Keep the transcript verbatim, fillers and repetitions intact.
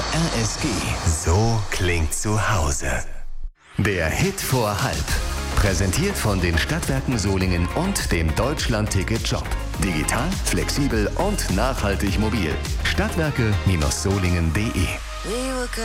R S G. So klingt zu Hause. Der Hit vor halb. Präsentiert von den Stadtwerken Solingen und dem Deutschland-Ticket-Shop. Digital, flexibel und nachhaltig mobil. Stadtwerke Solingen punkt de